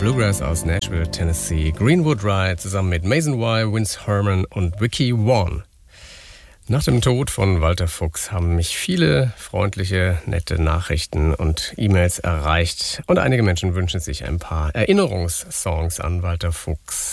Bluegrass aus Nashville, Tennessee. Greenwood Ride zusammen mit Mason Y, Vince Herman und Vicky Vaughn. Nach dem Tod von Walter Fuchs haben mich viele freundliche, nette Nachrichten und E-Mails erreicht. Und einige Menschen wünschen sich ein paar Erinnerungssongs an Walter Fuchs.